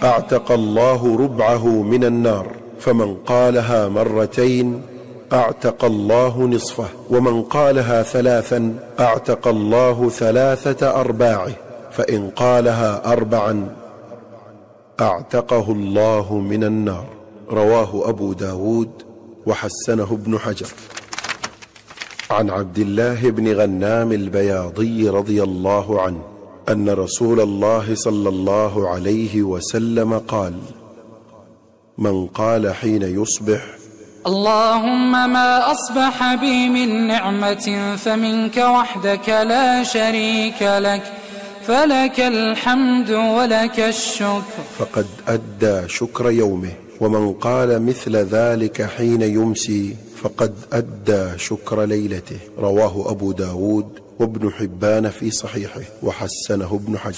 أعتق الله ربعه من النار، فمن قالها مرتين أعتق الله نصفه، ومن قالها ثلاثا أعتق الله ثلاثة أرباعه، فإن قالها أربعا أعتقه الله من النار. رواه أبو داود وحسنه ابن حجر. عن عبد الله بن غنام البياضي رضي الله عنه أن رسول الله صلى الله عليه وسلم قال: من قال حين يصبح: اللهم ما أصبح بي من نعمة فمنك وحدك لا شريك لك، فلك الحمد ولك الشكر، فقد أدى شكر يومه. ومن قال مثل ذلك حين يمسي فقد أدى شكر ليلته. رواه أبو داود وابن حبان في صحيحه وحسنه ابن حجر.